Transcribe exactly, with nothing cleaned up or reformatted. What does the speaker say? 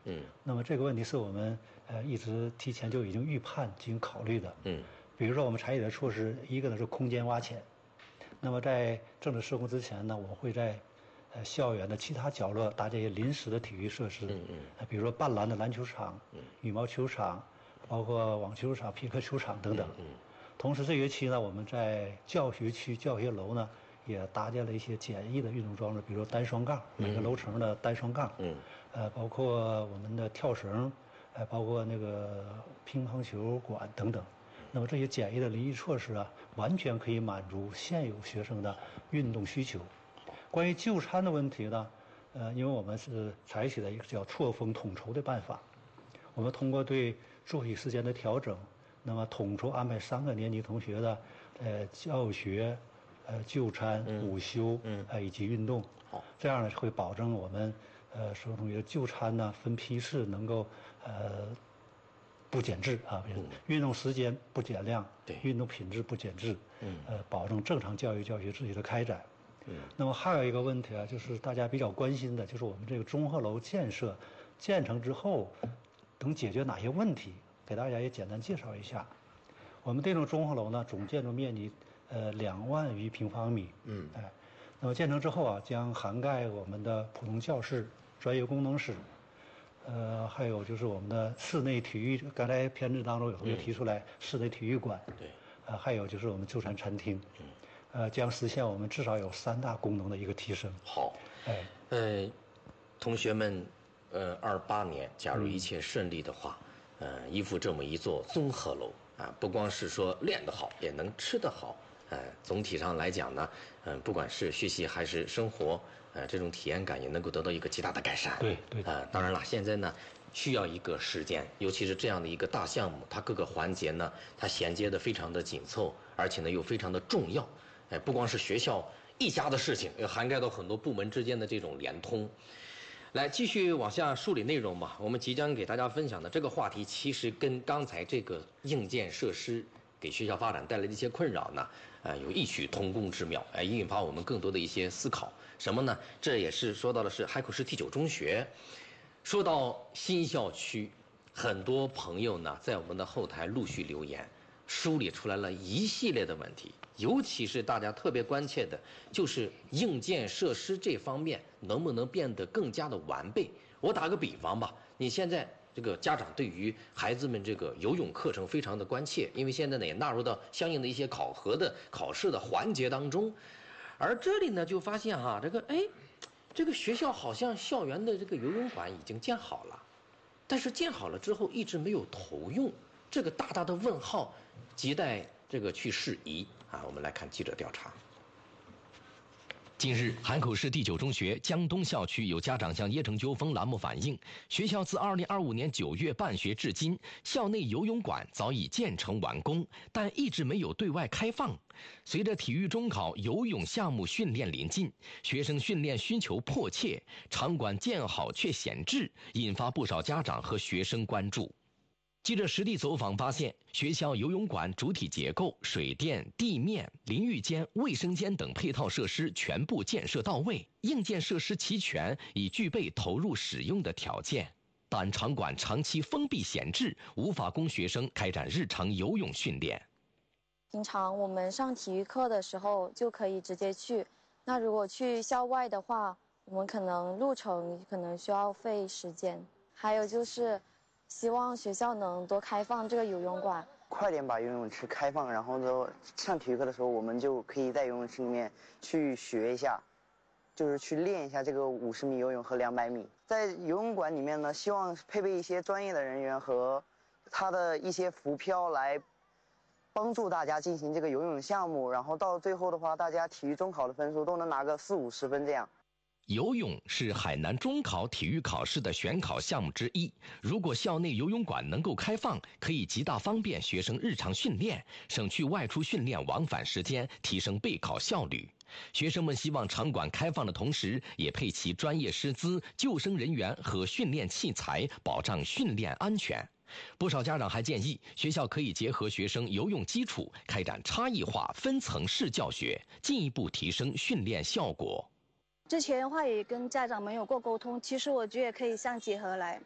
嗯， 那么这个问题是我们呃一直提前就已经预判、进行考虑的。 嗯， 比如说我们采取的措施，一个呢是空间挖潜。那么在正式施工之前呢，我会在呃校园的其他角落搭建一些临时的体育设施。 嗯嗯， 呃，比如说半栏的篮球场、嗯、羽毛球场，包括网球场、匹克球场等等。 嗯。嗯同时，这学期呢，我们在教学区、教学楼呢，也搭建了一些简易的运动装置，比如单双杠，每个楼层的单双杠， 嗯， 呃，包括我们的跳绳，呃，包括那个乒乓球馆等等。那么这些简易的临时措施啊，完全可以满足现有学生的运动需求。关于就餐的问题呢，呃，因为我们是采取了一个叫错峰统筹的办法，我们通过对作息时间的调整。那么统筹安排三个年级同学的呃教学、呃就餐、 嗯、 午休、 嗯呃以及运动， 好， 这样呢会保证我们呃所有同学就餐呢分批次能够呃不减质啊，嗯、运动时间不减量， 对， 运动品质不减质， 嗯， 呃保证正常教育教学秩序的开展。 嗯， 那么还有一个问题啊，就是大家比较关心的，就是我们这个综合楼建设建成之后，能解决哪些问题？给大家也简单介绍一下，我们这种综合楼呢，总建筑面积呃两万余平方米， 嗯， 哎，那么建成之后啊，将涵盖我们的普通教室、专业功能室，呃，还有就是我们的室内体育，刚才片子当中有同学提出来，室内体育馆， 对， 呃，还有就是我们就餐餐厅， 嗯， 呃，将实现我们至少有三大功能的一个提升。 好， 哎， 呃，同学们，呃，二八年，假如一切顺利的话。嗯呃，依附这么一座综合楼啊，不光是说练得好，也能吃得好。呃，总体上来讲呢，嗯、呃，不管是学习还是生活，呃，这种体验感也能够得到一个极大的改善。 对对。 呃，当然了，现在呢，需要一个时间，尤其是这样的一个大项目，它各个环节呢，它衔接的非常的紧凑，而且呢又非常的重要。哎、呃，不光是学校一家的事情，要涵盖到很多部门之间的这种联通。来继续往下梳理内容吧。我们即将给大家分享的这个话题，其实跟刚才这个硬件设施给学校发展带来的一些困扰呢，呃，有异曲同工之妙，哎、呃，引发我们更多的一些思考。什么呢？这也是说到的是海口市第九中学。说到新校区，很多朋友呢在我们的后台陆续留言，梳理出来了一系列的问题。尤其是大家特别关切的，就是硬件设施这方面能不能变得更加的完备。我打个比方吧，你现在这个家长对于孩子们这个游泳课程非常的关切，因为现在呢也纳入到相应的一些考核的考试的环节当中。而这里呢就发现哈，这个哎，这个学校好像校园的这个游泳馆已经建好了，但是建好了之后一直没有投用，这个大大的问号亟待这个去释疑啊！我们来看记者调查。 近日，海口市第九中学江东校区有家长向椰城纠纷栏目反映，学校自二零二五年九月办学至今，校内游泳馆早已建成完工，但一直没有对外开放。随着体育中考游泳项目训练临近，学生训练需求迫切，场馆建好却闲置，引发不少家长和学生关注。记者实地走访发现，学校游泳馆主体结构、水电、地面、淋浴间、卫生间等配套设施全部建设到位，硬件设施齐全，已具备投入使用的条件。但场馆长期封闭闲置，无法供学生开展日常游泳训练。 平常我们上体育课的时候就可以直接去，那如果去校外的话，我们可能路程可能需要费时间。还有就是希望学校能多开放这个游泳馆， 快点把游泳池开放，然后呢，上体育课的时候，我们就可以在游泳池里面去学一下，就是去练一下这个五十米游泳和两百米。在游泳馆里面呢，希望配备一些专业的人员和他的一些浮漂来帮助大家进行这个游泳项目，然后到最后的话，大家体育中考的分数都能拿个四五十分这样。 游泳是海南中考体育考试的选考项目之一。如果校内游泳馆能够开放，可以极大方便学生日常训练，省去外出训练往返时间，提升备考效率。学生们希望场馆开放的同时，也配齐专业师资、救生人员和训练器材，保障训练安全。不少家长还建议，学校可以结合学生游泳基础，开展差异化分层式教学，进一步提升训练效果。 之前的话也跟家长们有过沟通，其实我觉得可以相结合来，